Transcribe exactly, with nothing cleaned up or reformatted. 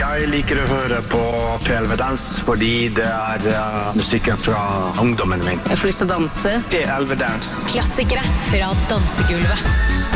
Jeg liker å høre på P elleve Dans, fordi det er uh, musikken fra ungdommen min. Jeg får lyst til å danse. P elleve Dans. Klassikere fra dansegulvet.